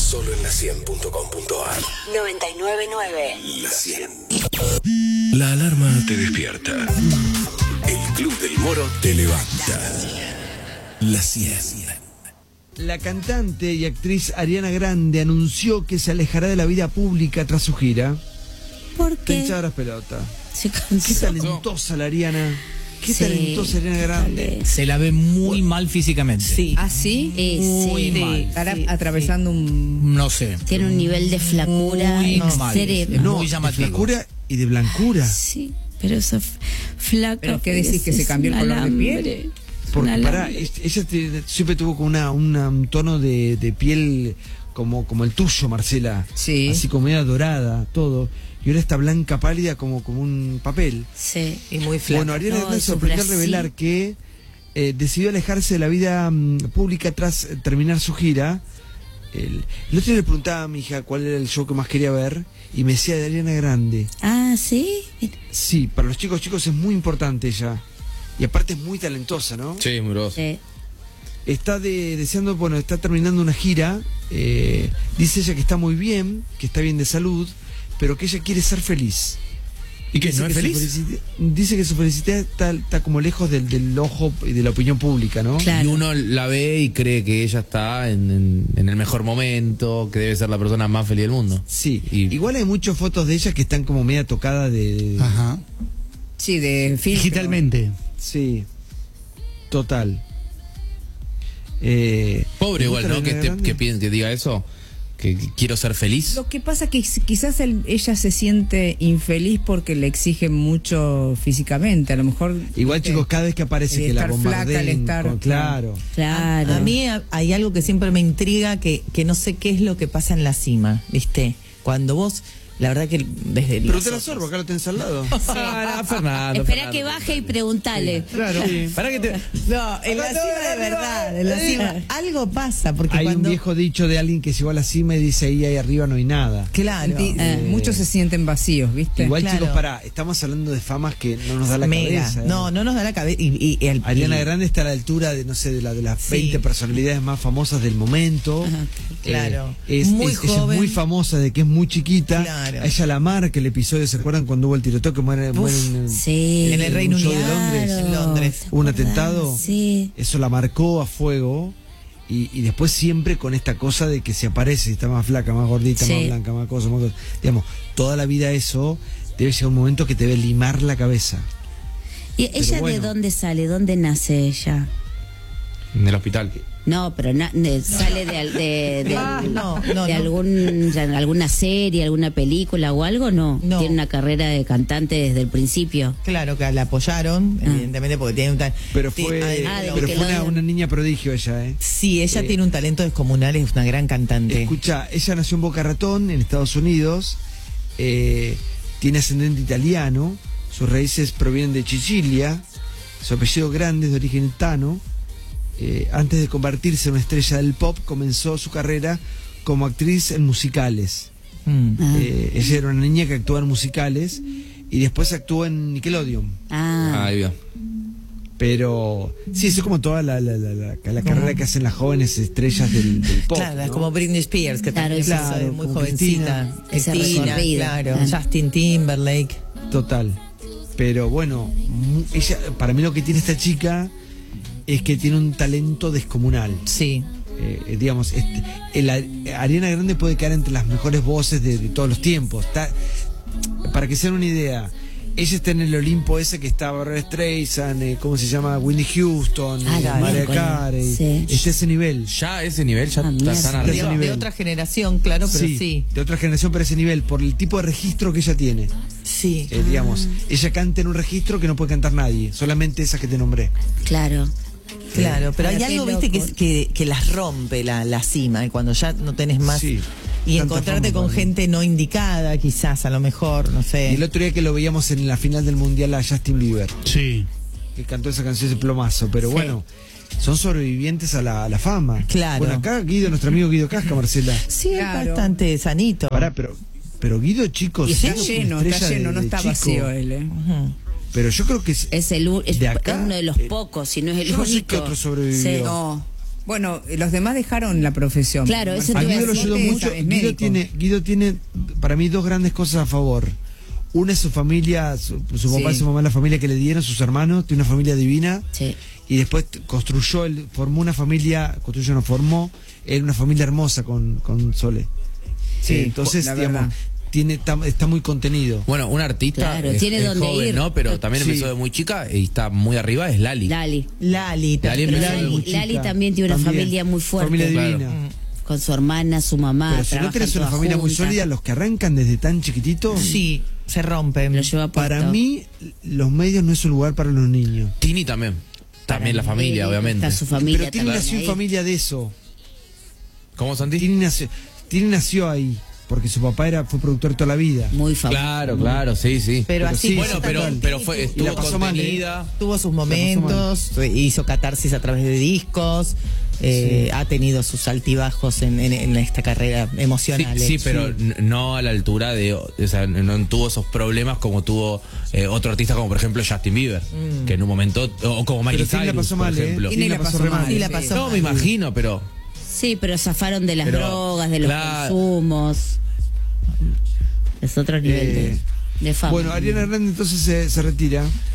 Solo en la100.com.ar. 99.9. La 100. La alarma te despierta. El Club del Moro te levanta. La 100. La cantante y actriz Ariana Grande anunció que se alejará de la vida pública tras su gira. ¿Por qué? Pinchada las pelotas. Se Qué cansó. talentosa la Ariana. Qué Sí, talentosa Ariana Grande. Se la ve muy mal físicamente. Sí. ¿Ah, sí? Muy Sí. mal. Estará atravesando un... No sé. Tiene un nivel de flacura Muy mal. extremo. Es No, muy de llamativo. flacura y de blancura. Sí, pero esa flaca. ¿Pero qué decís, que se es cambió el un color de alambre. piel? Porque Un pará, alambre. ella siempre tuvo como un tono de piel como el tuyo, Marcela. Sí. Así como media dorada, todo. Y ahora está blanca pálida como un papel. Sí. Y muy flaco. Bueno, Ariana No, Grande eso sorprendió al Brasil. revelar que decidió alejarse de la vida pública tras terminar su gira. El otro día le preguntaba a mi hija cuál era el show que más quería ver y me decía de Ariana Grande. Ah, ¿sí? Sí, para los chicos es muy importante ella. Y aparte es muy talentosa, ¿no? Sí, muy grosso. Sí. Está deseando, bueno, está terminando una gira. Dice ella que está muy bien, que está bien de salud, pero que ella quiere ser feliz. ¿Y que Dice no es su feliz? dice que su felicidad está como lejos del ojo y de la opinión pública, ¿no? Claro. Y uno la ve y cree que ella está en el mejor momento, que debe ser la persona más feliz del mundo. Sí, Y- igual hay muchas fotos de ella que están como media tocadas de... Ajá. Sí, de filtro. Digitalmente. Sí, total. Pobre ¿te igual, gusta ¿no? Ariana Grande? Que diga eso, que quiero ser feliz. Lo que pasa que quizás ella se siente infeliz porque le exigen mucho físicamente. A lo mejor... Igual, ¿viste? chicos, cada vez que aparece El que la estar flaca, el bombardeen... estar- claro. Claro. A mí hay algo que siempre me intriga, que no sé qué es lo que pasa en la cima, ¿viste? Cuando vos, la verdad que desde... Pero los te la otros- sorbo, acá lo tenés al lado. Ah, Fernando. Espera que baje y preguntale. Claro. Para que te... No, en la cima de verdad, en la cima. Algo pasa, porque Hay cuando... un viejo dicho de alguien que llegó a la cima y dice ahí arriba no hay nada. Claro. Muchos se sienten vacíos, ¿viste? Igual, claro. chicos, estamos hablando de famas que no nos da la Mega. cabeza. ¿eh? No nos da la cabeza. Ariana Grande está a la altura de, no sé, de las Sí. 20 personalidades más famosas del momento. Claro. Es Muy ella es joven. muy famosa, de que es muy chiquita. Claro. A ella la marca el episodio, ¿se acuerdan cuando hubo el tiroteo que mueren Sí. En el Reino un show Unido. de Londres? En Londres. ¿te ¿Hubo un acordás? atentado? Sí. Eso la marcó a fuego. Y después siempre con esta cosa de que se aparece, está más flaca, más gordita, Sí. más blanca, más cosa, más cosa. Digamos, toda la vida eso debe llegar un momento que te debe limar la cabeza. ¿Y ella bueno. de dónde sale? ¿Dónde nace ella? En el hospital. No, pero sale de no. alguna serie, alguna película o algo, ¿no? No. Tiene una carrera de cantante desde el principio. Claro que la apoyaron, evidentemente, porque tiene un talento. Pero fue, de pero que fue lo- una niña prodigio ella, ¿eh? Sí, ella tiene un talento descomunal, es una gran cantante. Escucha, ella nació en Boca Ratón, en Estados Unidos, tiene ascendente italiano, sus raíces provienen de Sicilia, su apellido grande es de origen tano. Antes de convertirse en una estrella del pop, comenzó su carrera como actriz en musicales. Ella era una niña que actuaba en musicales y después actuó en Nickelodeon. Ahí va. Pero sí, eso es como toda la carrera que hacen las jóvenes estrellas del pop. Claro, es ¿no? como Britney Spears, que Claro, también claro, es muy como jovencita. Ese Cristina, recorrido. claro. Ah. Justin Timberlake. Total. Pero bueno, ella, para mí lo que tiene esta chica es que tiene un talento descomunal. Sí. Digamos, Ariana Grande puede caer entre las mejores voces de todos los tiempos. Para que se den una idea, ella está en el Olimpo ese que está Barbra Streisand, ¿cómo se llama? Whitney Houston, la Mariah miércoles. Carey. Sí. Está a ese nivel. Ya a ese nivel, ya mierda. están De arriba. ese nivel. De otra generación, claro, pero sí. De otra generación, pero a ese nivel, por el tipo de registro que ella tiene. Sí. Digamos, ella canta en un registro que no puede cantar nadie, solamente esas que te nombré. Claro. Claro, pero hay Qué algo, loco. viste, que las rompe la cima, y cuando ya no tenés más. Sí. Y Tanta encontrarte fama con para mí. gente no indicada, quizás, a lo mejor, no sé. Y el otro día que lo veíamos en la final del Mundial a Justin Bieber, Sí. que cantó esa canción ese plomazo, pero bueno, son sobrevivientes a la fama. Claro. Bueno, acá Guido, nuestro amigo Guido Casca, Marcela. Sí, es Claro. bastante sanito. Pará, pero Guido, chicos, Y está Guido fue lleno, una estrella no de está chico. vacío él, ¿eh? Ujú. Pero yo creo que es Es de acá, uno de los pocos, si no es el yo no sé único. qué otro sobrevivió. Sí. No. Bueno, los demás dejaron la profesión. Claro, eso A te iba a Guido lo decir. ayudó mucho. Es médico. Guido tiene, para mí, 2 grandes cosas a favor. Una es su familia, su papá y Sí. su mamá, la familia que le dieron, sus hermanos, tiene una familia divina. Sí. Y después formó una familia, formó él una familia hermosa con Sole. Sí, entonces, la digamos, verdad. está muy contenido. Bueno, un artista Claro, es, tiene es dónde joven, ir. ¿no? Pero también Sí. empezó de muy chica y está muy arriba, es Lali. Lali. Lali, Lali Pero empezó de muy Lali también tiene una familia muy fuerte. Familia Claro. divina. Con su hermana, su mamá. Pero si no trabajan tenés una todas familia muy juntas. sólida, los que arrancan desde tan chiquititos, Sí, se rompen. Lo lleva para puesto. mí, los medios no es un lugar para los niños. Tini también. También la familia, Él, obviamente. Está su familia Pero Tini también nació en ahí. familia de eso. ¿Cómo, Santi? Tini nació ahí, porque su papá fue productor toda la vida. Muy famoso. Claro, sí. Pero así sí, Bueno, pero fue, Y la estuvo pasó mal, contenida. tuvo sus momentos, hizo catarsis a través de discos, ha tenido sus altibajos en esta carrera emocional. Sí, pero no a la altura de, o sea, no tuvo esos problemas como tuvo otro artista como por ejemplo Justin Bieber, que en un momento, o como Miley Tini la Cyrus, pasó por mal, ejemplo. Tini la pasó mal. Sí, la pasó No, mal. me imagino, pero Sí, pero zafaron de las Pero, drogas, de los claro. consumos. Es otro nivel de fama. Bueno, Ariana Grande entonces se retira.